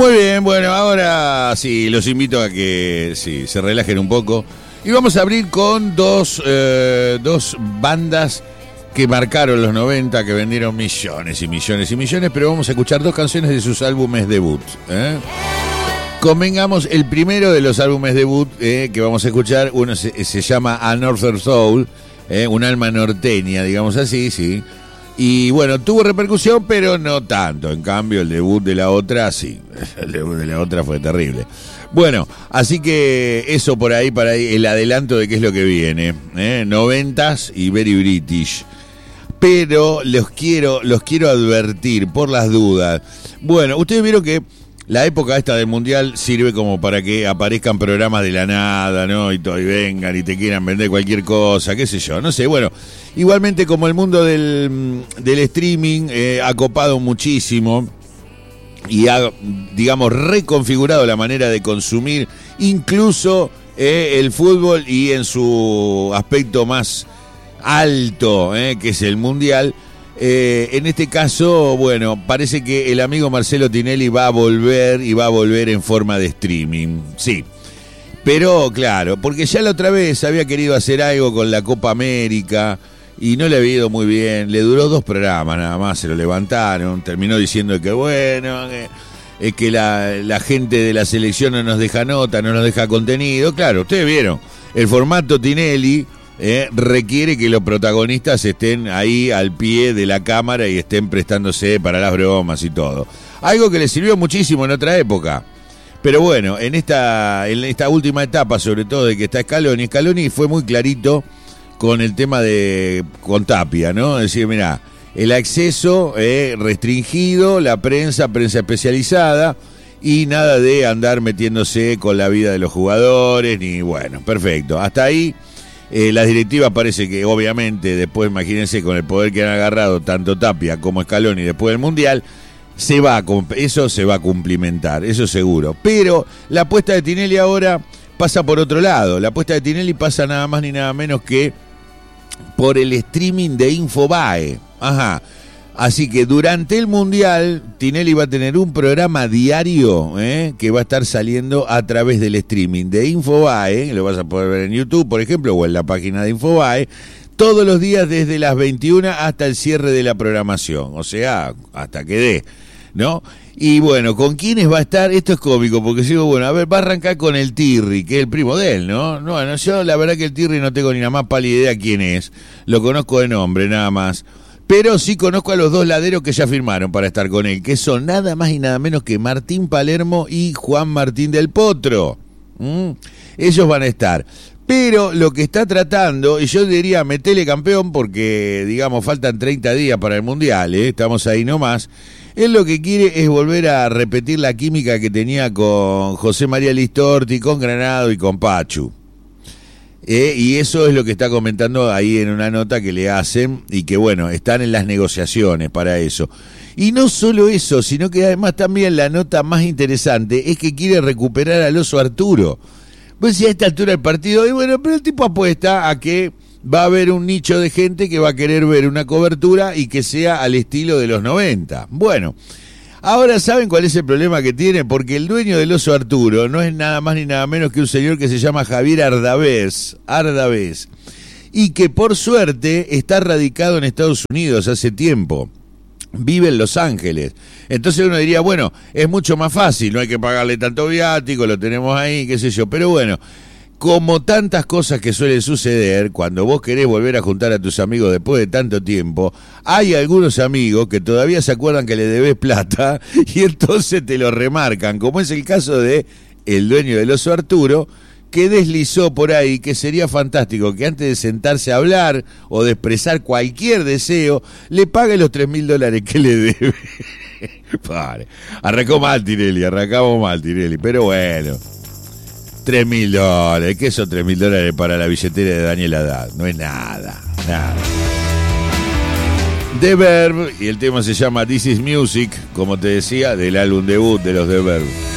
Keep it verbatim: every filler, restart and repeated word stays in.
Muy bien, bueno, ahora sí, los invito a que sí, se relajen un poco. Y vamos a abrir con dos, eh, dos bandas que marcaron los noventa, que vendieron millones y millones y millones, pero vamos a escuchar dos canciones de sus álbumes debut. ¿eh? Convengamos, el primero de los álbumes debut eh, que vamos a escuchar, uno se, se llama A Northern Soul, eh, un alma norteña, digamos así, sí. Y bueno, tuvo repercusión, pero no tanto. En cambio, el debut de la otra, sí. El debut de la otra fue terrible. Bueno, así que eso por ahí, para ahí, el adelanto de qué es lo que viene. ¿eh? Noventas y Very British. Pero los quiero, los quiero advertir por las dudas. Bueno, ustedes vieron que la época esta del Mundial sirve como para que aparezcan programas de la nada, ¿no? Y todo, y vengan y te quieran vender cualquier cosa, qué sé yo, no sé. Bueno, igualmente como el mundo del, del streaming eh, ha copado muchísimo y ha, digamos, reconfigurado la manera de consumir incluso eh, el fútbol y en su aspecto más alto, eh, que es el Mundial. Eh, en este caso, bueno, parece que el amigo Marcelo Tinelli va a volver y va a volver en forma de streaming, sí. Pero claro, porque ya la otra vez había querido hacer algo con la Copa América y no le había ido muy bien. Le duró dos programas nada más, se lo levantaron, terminó diciendo que bueno, que, eh, que la, la gente de la selección no nos deja nota, no nos deja contenido. Claro, ustedes vieron, el formato Tinelli Eh, requiere que los protagonistas estén ahí al pie de la cámara y estén prestándose para las bromas y todo. Algo que les sirvió muchísimo en otra época. Pero bueno, en esta, en esta última etapa, sobre todo de que está Scaloni, Scaloni fue muy clarito con el tema de con Tapia, ¿no? Es decir, mirá, el acceso eh, restringido, la prensa, prensa especializada, y nada de andar metiéndose con la vida de los jugadores, ni bueno, perfecto. Hasta ahí. Eh, las directivas parece que obviamente después, imagínense, con el poder que han agarrado tanto Tapia como Scaloni después del Mundial, se va a, eso se va a cumplimentar, eso seguro. Pero la apuesta de Tinelli ahora pasa por otro lado. La apuesta de Tinelli pasa nada más ni nada menos que por el streaming de Infobae. Ajá. Así que durante el Mundial, Tinelli va a tener un programa diario eh, que va a estar saliendo a través del streaming de Infobae, lo vas a poder ver en YouTube, por ejemplo, o en la página de Infobae, todos los días desde las veintiuna hasta el cierre de la programación, o sea, hasta que dé, ¿no? Y bueno, ¿con quiénes va a estar? Esto es cómico, porque digo, bueno, a ver, va a arrancar con el Tirri, que es el primo de él, ¿no? No, bueno, yo la verdad que el Tirri no tengo ni la más pálida idea quién es, lo conozco de nombre, nada más. Pero sí conozco a los dos laderos que ya firmaron para estar con él, que son nada más y nada menos que Martín Palermo y Juan Martín del Potro. ¿Mm? Ellos van a estar. Pero lo que está tratando, y yo diría metele campeón porque, digamos, faltan treinta días para el Mundial, ¿eh? Estamos ahí nomás. Él lo que quiere es volver a repetir la química que tenía con José María Listorti, con Granado y con Pachu. Eh, y eso es lo que está comentando ahí en una nota que le hacen y que bueno, están en las negociaciones para eso. Y no solo eso, sino que además también la nota más interesante es que quiere recuperar al Oso Arturo. Pues si a esta altura del partido, y bueno, pero el tipo apuesta a que va a haber un nicho de gente que va a querer ver una cobertura y que sea al estilo de los noventa. Bueno, ahora ¿saben cuál es el problema que tiene? Porque el dueño del Oso Arturo no es nada más ni nada menos que un señor que se llama Javier Ardavés, Ardavés, y que por suerte está radicado en Estados Unidos hace tiempo. Vive en Los Ángeles. Entonces uno diría, bueno, es mucho más fácil, no hay que pagarle tanto viático, lo tenemos ahí, qué sé yo, pero bueno, como tantas cosas que suelen suceder, cuando vos querés volver a juntar a tus amigos después de tanto tiempo, hay algunos amigos que todavía se acuerdan que le debes plata y entonces te lo remarcan, como es el caso de el dueño del Oso Arturo, que deslizó por ahí que sería fantástico que antes de sentarse a hablar o de expresar cualquier deseo, le pague los tres mil dólares que le debe. Vale. Arrancó mal Tinelli, arrancamos mal Tinelli, pero bueno. Tres mil dólares, ¿qué son tres mil dólares para la billetera de Daniel Haddad? No es nada, nada. The Verb, y el tema se llama This Is Music, como te decía, del álbum debut de los The Verb.